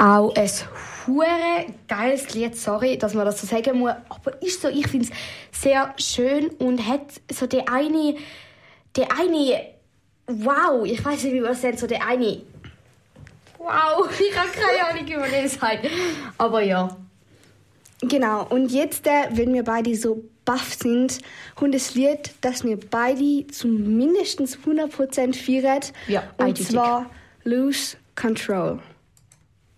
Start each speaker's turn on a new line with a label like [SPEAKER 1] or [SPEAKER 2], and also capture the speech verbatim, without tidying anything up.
[SPEAKER 1] auch ein hure geiles Lied. Sorry, dass man das so sagen muss. Aber ist so, ich finde es sehr schön und hat so die eine, die eine, wow, ich weiß nicht, wie man das nennt, so die eine, wow, ich habe keine Ahnung, wie man das sagt. Aber ja.
[SPEAKER 2] Genau, und jetzt, äh, wenn wir beide so baff sind, kommt das Lied, das wir beide zum mindestens hundert Prozent feiern.
[SPEAKER 1] Ja,
[SPEAKER 2] und
[SPEAKER 1] eindeutig.
[SPEAKER 2] zwar «Lose Control».